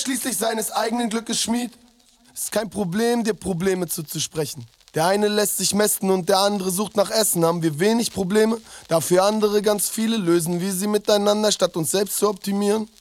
schließlich seines eigenen Glückes Schmied. Es ist kein Problem, dir Probleme zuzusprechen. Der eine lässt sich mästen und der andere sucht nach Essen. Haben wir wenig Probleme, dafür andere ganz viele. Lösen wir sie miteinander, statt uns selbst zu optimieren.